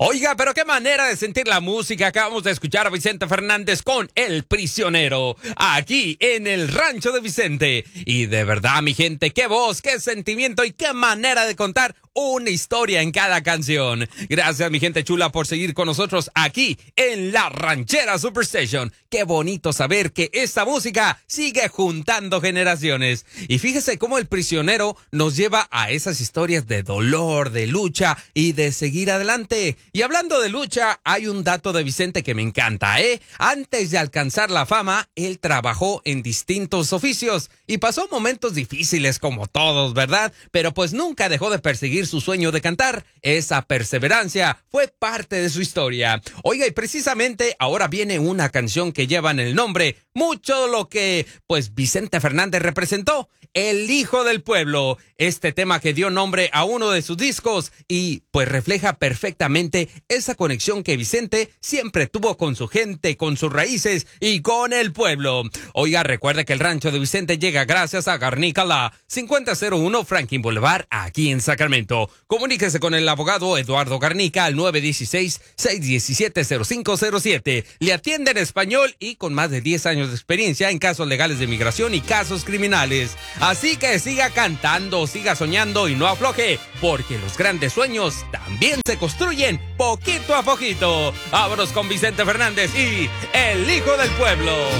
Oiga, pero qué manera de sentir la música. Acabamos de escuchar a Vicente Fernández con El Prisionero, aquí en el Rancho de Vicente. Y de verdad, mi gente, qué voz, qué sentimiento y qué manera de contar una historia en cada canción. Gracias, mi gente chula, por seguir con nosotros aquí en La Ranchera Superstation. Qué bonito saber que esta música sigue juntando generaciones. Y fíjese cómo El Prisionero nos lleva a esas historias de dolor, de lucha y de seguir adelante. Y hablando de lucha, hay un dato de Vicente que me encanta, ¿eh? Antes de alcanzar la fama, él trabajó en distintos oficios y pasó momentos difíciles como todos, ¿verdad? Pero pues nunca dejó de perseguir su sueño de cantar. Esa perseverancia fue parte de su historia. Oiga, y precisamente ahora viene una canción que lleva en el nombre mucho lo que, pues, Vicente Fernández representó, El Hijo del Pueblo. Este tema que dio nombre a uno de sus discos y, pues, refleja perfectamente esa conexión que Vicente siempre tuvo con su gente, con sus raíces y con el pueblo. Oiga, recuerde que el Rancho de Vicente llega gracias a Garnica La 5001 Franklin Boulevard, aquí en Sacramento. Comuníquese con el abogado Eduardo Garnica al 916-617-0507. Le atiende en español y con más de 10 años de experiencia en casos legales de migración y casos criminales. Así que siga cantando, siga soñando y no afloje, porque los grandes sueños también se construyen poquito a poquito. Vámonos con Vicente Fernández y El Hijo del Pueblo.